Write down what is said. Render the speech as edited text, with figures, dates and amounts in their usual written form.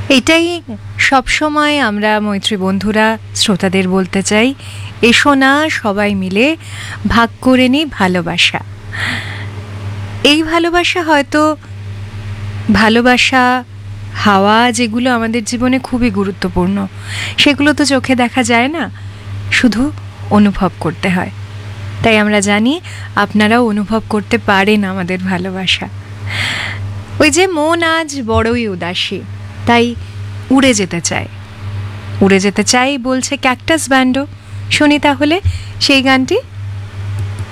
এটাই সবসময় আমরা মৈত্রী বন্ধুরা শ্রোতাদের বলতে চাই, এসো না সবাই মিলে ভাগ করে নিই ভালোবাসা। এই ভালোবাসা হয়তো ভালোবাসা হাওয়া যেগুলো আমাদের জীবনে খুবই গুরুত্বপূর্ণ, সেগুলো তো চোখে দেখা যায় না, শুধু অনুভব করতে হয়। তাই আমরা জানি আপনারাও অনুভব করতে পারেন আমাদের ভালোবাসা। ওই যে মন আজ বড়ই উদাসী, তাই উড়ে যেতে চায়, উড়ে যেতে চাই বলছে ক্যাকটাস ব্যান্ডও। শুনি তাহলে সেই গানটি।